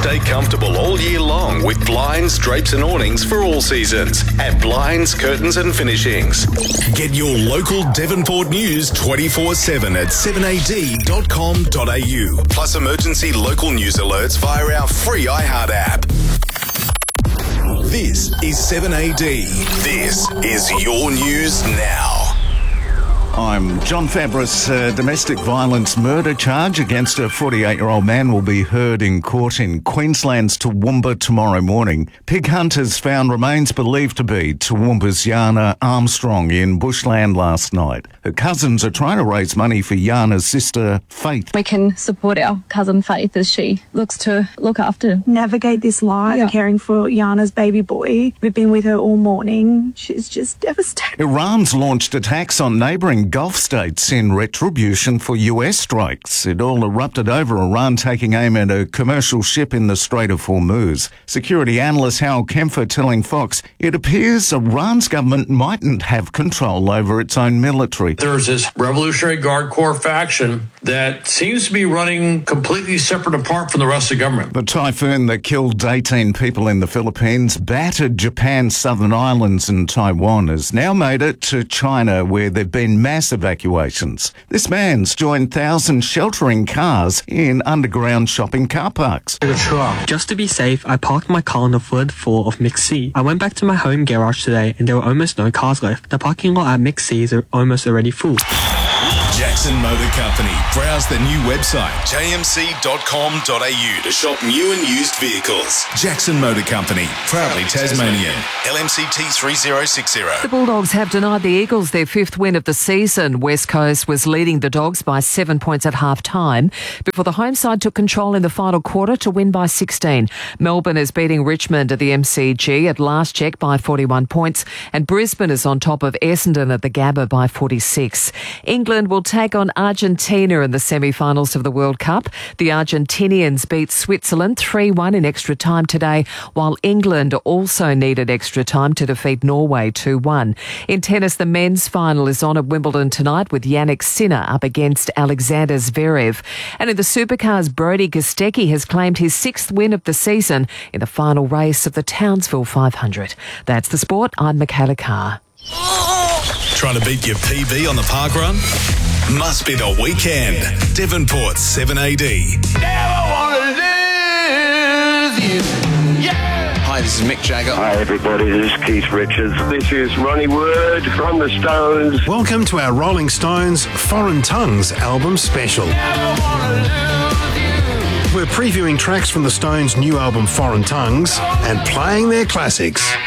Stay comfortable all year long with blinds, drapes and awnings for all seasons at Blinds, Curtains and Finishings. Get your local Devonport news 24/7 at 7ad.com.au. Plus emergency local news alerts via our free iHeart app. This is 7AD. This is your news now. I'm John Fabris. A domestic violence murder charge against a 48-year-old man will be heard in court in Queensland's Toowoomba tomorrow morning. Pig hunters found remains believed to be Toowoomba's Yana Armstrong in bushland last night. Her cousins are trying to raise money for Yana's sister, Faith. We can support our cousin Faith as she looks to look after, navigate this life, caring for Yana's baby boy. We've been with her all morning. She's just devastated. Iran's launched attacks on neighbouring Gulf states in retribution for US strikes. It all erupted over Iran taking aim at a commercial ship in the Strait of Hormuz. Security analyst Hal Kempfer telling Fox it appears Iran's government mightn't have control over its own military. There's this Revolutionary Guard Corps faction that seems to be running completely separate apart from the rest of the government. The typhoon that killed 18 people in the Philippines, battered Japan's southern islands and Taiwan, has now made it to China, where there have been mass evacuations. This man's joined thousands sheltering cars in underground shopping car parks. Just to be safe, I parked my car on the third floor of McC. I went back to my home garage today and there were almost no cars left. The parking lot at McC is almost already full. Jackson Motor Company. Browse the new website, jmc.com.au, to shop new and used vehicles. Jackson Motor Company, proudly Tasmanian. LMCT 3060. The Bulldogs have denied the Eagles their fifth win of the season. West Coast was leading the Dogs by 7 points at half-time before the home side took control in the final quarter to win by 16. Melbourne is beating Richmond at the MCG at last check by 41 points, and Brisbane is on top of Essendon at the Gabba by 46. England will take on Argentina in the semi-finals of the World Cup. The Argentinians beat Switzerland 3-1 in extra time today, while England also needed extra time to defeat Norway 2-1. In tennis, the men's final is on at Wimbledon tonight with Yannick Sinner up against Alexander Zverev. And in the supercars, Brody Kostecki has claimed his sixth win of the season in the final race of the Townsville 500. That's the sport. I'm Michaela Carr. Trying to beat your PB on the park run? Must be the weekend. Devonport's 7AD. Never wanna lose you. Yeah. Hi, this is Mick Jagger. Hi, everybody. This is Keith Richards. This is Ronnie Wood from the Stones. Welcome to our Rolling Stones Foreign Tongues album special. Never wanna lose you. We're previewing tracks from the Stones' new album Foreign Tongues and playing their classics.